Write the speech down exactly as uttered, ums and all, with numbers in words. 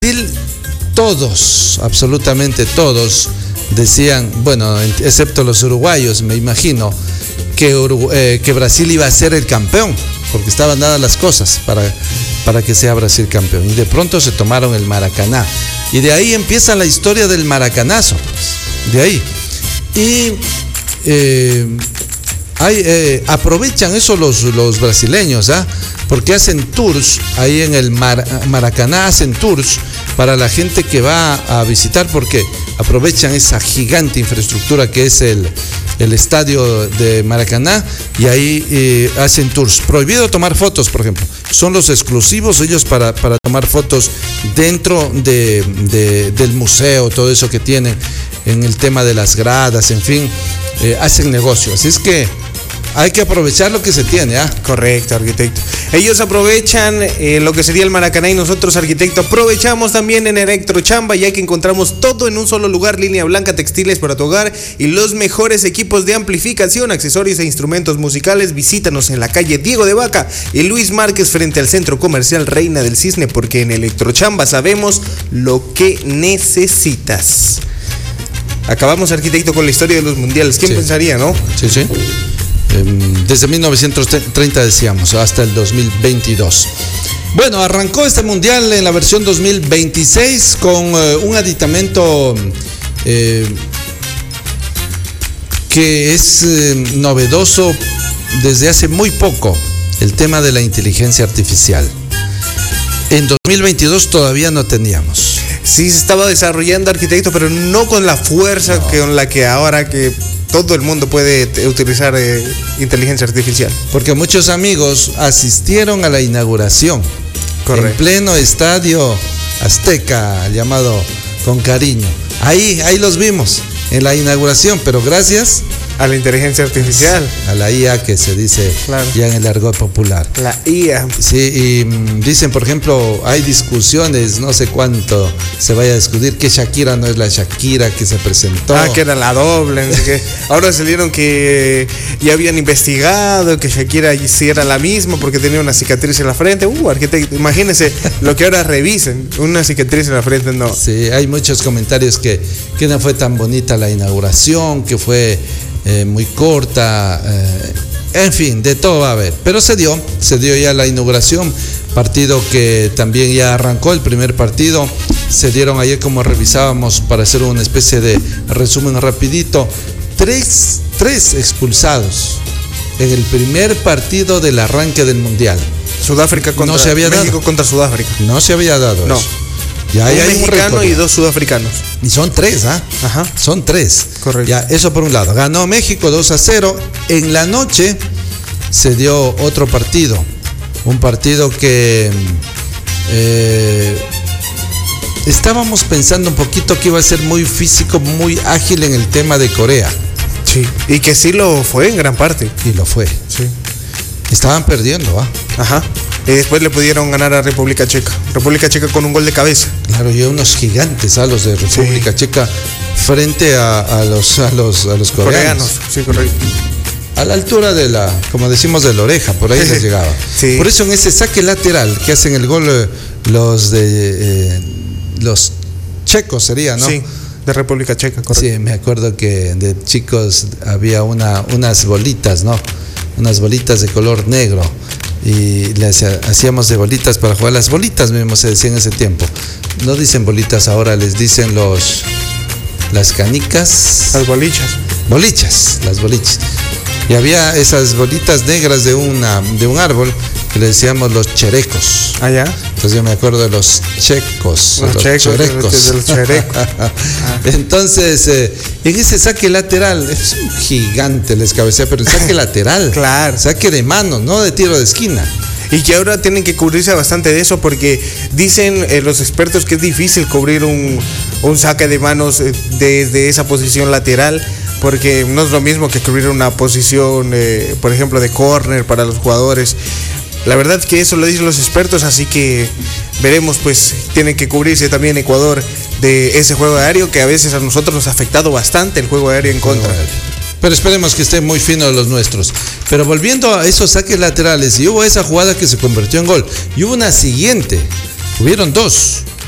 Brasil, todos, absolutamente todos, decían, bueno, excepto los uruguayos, me imagino, que, Urugu- eh, que Brasil iba a ser el campeón, porque estaban dadas las cosas para, para que sea Brasil campeón. Y de pronto se tomaron el Maracaná. Y de ahí empieza la historia del maracanazo, pues, de ahí. Y eh, hay, eh, aprovechan eso los, los brasileños, ¿ah? Porque hacen tours ahí en el Mar, Maracaná, hacen tours para la gente que va a visitar, porque aprovechan esa gigante infraestructura que es el, el estadio de Maracaná, y ahí eh, hacen tours. Prohibido tomar fotos, por ejemplo. Son los exclusivos ellos para, para tomar fotos dentro de, de, del museo, todo eso que tienen en el tema de las gradas, en fin, eh, hacen negocio. Así es que hay que aprovechar lo que se tiene, ¿ah? Correcto, arquitecto. Ellos aprovechan eh, lo que sería el Maracaná, y nosotros, arquitecto, aprovechamos también en Electrochamba, ya que encontramos todo en un solo lugar: línea blanca, textiles para tu hogar y los mejores equipos de amplificación, accesorios e instrumentos musicales. Visítanos en la calle Diego de Vaca y Luis Márquez, frente al Centro Comercial Reina del Cisne, porque en Electrochamba sabemos lo que necesitas. Acabamos, arquitecto, con la historia de los mundiales. ¿Quién Sí. pensaría, no? Sí, sí. Desde mil novecientos treinta decíamos, hasta el dos mil veintidós. Bueno, arrancó este mundial en la versión dos mil veintiséis con eh, un aditamento eh, que es eh, novedoso desde hace muy poco, el tema de la inteligencia artificial. En dos mil veintidós todavía no teníamos. Sí, se estaba desarrollando, arquitecto, pero no con la fuerza no. con la que ahora que todo el mundo puede t- utilizar eh, inteligencia artificial. Porque muchos amigos asistieron a la inauguración. Correcto. En pleno estadio Azteca, llamado con cariño. Ahí, ahí los vimos, en la inauguración, pero gracias a la inteligencia artificial. A la I A, que se dice claro. ya en el argot popular. La I A. Sí, y mmm, dicen, por ejemplo, hay discusiones, no sé cuánto se vaya a discutir, que Shakira no es la Shakira que se presentó. Ah, que era la doble. No sé qué. Ahora salieron que ya habían investigado que Shakira sí era la misma porque tenía una cicatriz en la frente. Uh, arquitecto, imagínense lo que ahora revisen, una cicatriz en la frente, no. Sí, hay muchos comentarios que, que no fue tan bonita la inauguración, que fue Eh, muy corta, eh, en fin, de todo va a haber, pero se dio, se dio ya la inauguración, partido que también ya arrancó, el primer partido, se dieron ayer, como revisábamos, para hacer una especie de resumen rapidito, tres, tres expulsados en el primer partido del arranque del Mundial. Sudáfrica contra no se había México dado. contra Sudáfrica. No se había dado no. eso. Ya un hay mexicano un y dos sudafricanos. Y son tres, ¿ah? ¿eh? Ajá. Son tres. Correcto. Ya, eso por un lado. Ganó México dos a cero. En la noche se dio otro partido. Un partido que eh, estábamos pensando un poquito que iba a ser muy físico, muy ágil en el tema de Corea. Sí. Y que sí lo fue en gran parte. Y lo fue. Sí. Estaban perdiendo, ¿ah? Ajá. Y después le pudieron ganar a República Checa. República Checa con un gol de cabeza. Claro, y unos gigantes a los de República sí. Checa frente a, a, los, a, los, a los coreanos. Coreanos, sí, correcto. A la altura de la, como decimos, de la oreja, por ahí les llegaba. Sí. Por eso en ese saque lateral que hacen el gol los de eh, los checos sería, ¿no? Sí, de República Checa, correcto. Sí, me acuerdo que de chicos había una, unas bolitas, ¿no? Unas bolitas de color negro. Y les hacíamos de bolitas para jugar. Las bolitas mismo se decía en ese tiempo. No dicen bolitas ahora, les dicen los las canicas. Las bolichas. Bolichas, las bolichas. Y había esas bolitas negras de una de un árbol que le decíamos los cherecos. Ah, ya. Entonces yo me acuerdo de los checos, los, los checos, cherecos. De los cherecos. Ah. Entonces, eh, en ese saque lateral, es un gigante les cabecea, pero el saque lateral. Claro. Saque de mano, no de tiro de esquina. Y que ahora tienen que cubrirse bastante de eso, porque dicen eh, los expertos que es difícil cubrir un, un saque de manos eh, desde esa posición lateral, porque no es lo mismo que cubrir una posición, eh, por ejemplo, de córner para los jugadores. La verdad que eso lo dicen los expertos, así que veremos, pues tienen que cubrirse también Ecuador de ese juego aéreo que a veces a nosotros nos ha afectado bastante, el juego aéreo en contra. Pero esperemos que estén muy finos los nuestros. Pero volviendo a esos saques laterales, y hubo esa jugada que se convirtió en gol, y hubo una siguiente, hubieron dos,